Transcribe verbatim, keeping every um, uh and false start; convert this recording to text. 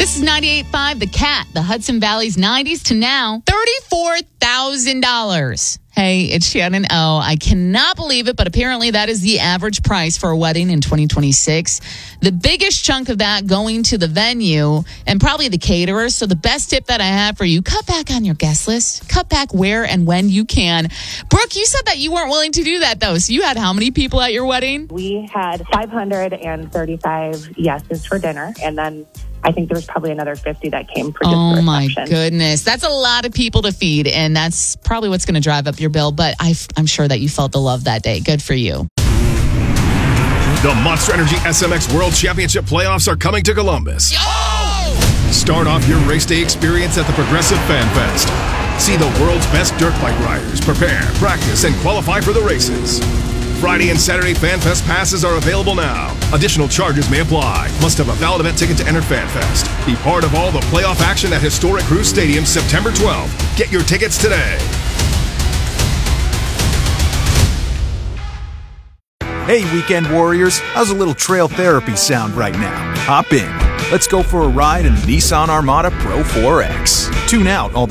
This is ninety-eight point five The Cat, the Hudson Valley's nineties to now, thirty-four thousand dollars. Hey, it's Shannon O. I cannot believe it, but apparently that is the average price for a wedding in twenty twenty-six. The biggest chunk of that going to the venue and probably the caterer. So the best tip that I have for you, cut back on your guest list. Cut back where and when you can. Brooke, you said that you weren't willing to do that, though. So you had how many people at your wedding? We had five hundred thirty-five yeses for dinner, and then I think there was probably another fifty that came for just oh the my reception. goodness. That's a lot of people to feed, and that's probably what's going to drive up your bill. But I, I'm sure that you felt the love that day. Good for you. The Monster Energy S M X World Championship playoffs are coming to Columbus. Oh! Start off your race day experience at the Progressive Fan Fest. See the world's best dirt bike riders prepare, practice, and qualify for the races. Friday and Saturday Fan Fest passes are available now. Additional charges may apply. Must have a valid event ticket to enter Fan Fest. Be part of all the playoff action at Historic Cruise Stadium September twelfth. Get your tickets today. Hey, weekend warriors, how's a little trail therapy sound right now? Hop in. Let's go for a ride in the Nissan Armada Pro four X. Tune out all the